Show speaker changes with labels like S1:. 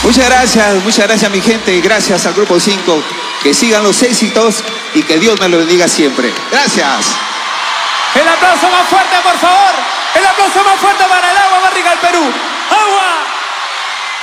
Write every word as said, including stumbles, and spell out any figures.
S1: Muchas gracias, muchas gracias mi gente y gracias al Grupo cinco. Que sigan los éxitos y que Dios me lo bendiga siempre. Gracias.
S2: El aplauso más fuerte, por favor. El aplauso más fuerte para el Agua Barriga del Perú.